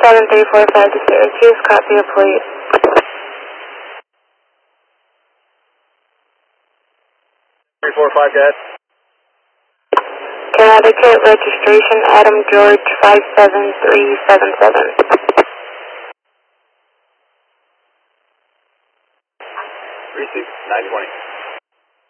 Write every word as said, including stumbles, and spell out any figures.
seven three four five to Syracuse, copy your plate. three four five, go ahead. Connecticut registration, Adam George five seven three seven seven. Receive, nine twenty.